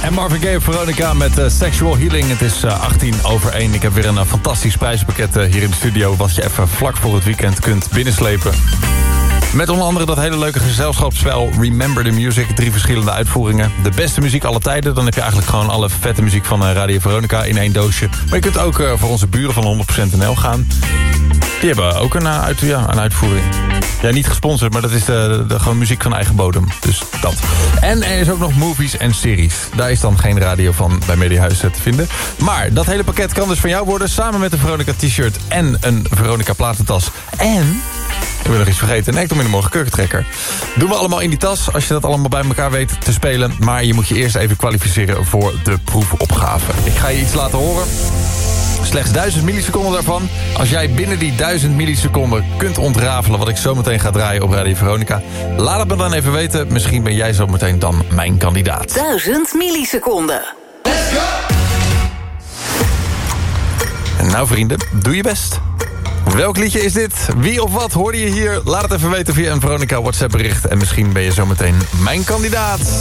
En Marvin Gaye op Veronica met Sexual Healing. Het is 1:18. Ik heb weer een fantastisch prijzenpakket hier in de studio... wat je even vlak voor het weekend kunt binnenslepen. Met onder andere dat hele leuke gezelschapsspel Remember the Music. 3 verschillende uitvoeringen. De beste muziek alle tijden. Dan heb je eigenlijk gewoon alle vette muziek van Radio Veronica in 1 doosje. Maar je kunt ook voor onze buren van 100% NL gaan. Die hebben ook een uitvoering. Ja, niet gesponsord, maar dat is de gewoon muziek van eigen bodem. Dus dat. En er is ook nog movies en series. Daar is dan geen radio van bij Mediahuis te vinden. Maar dat hele pakket kan dus van jou worden... samen met een Veronica t-shirt en een Veronica platentas. En... ik ben nog iets vergeten. Een Ecto Morgen kurkentrekker. Doen we allemaal in die tas, als je dat allemaal bij elkaar weet te spelen. Maar je moet je eerst even kwalificeren voor de proefopgave. Ik ga je iets laten horen. Slechts 1000 milliseconden daarvan. Als jij binnen die 1000 milliseconden kunt ontrafelen... wat ik zo meteen ga draaien op Radio Veronica... laat het me dan even weten. Misschien ben jij zo meteen dan mijn kandidaat. 1000 milliseconden. Let's go! Nou vrienden, doe je best. Welk liedje is dit? Wie of wat hoorde je hier? Laat het even weten via een Veronica WhatsApp bericht. En misschien ben je zo meteen mijn kandidaat.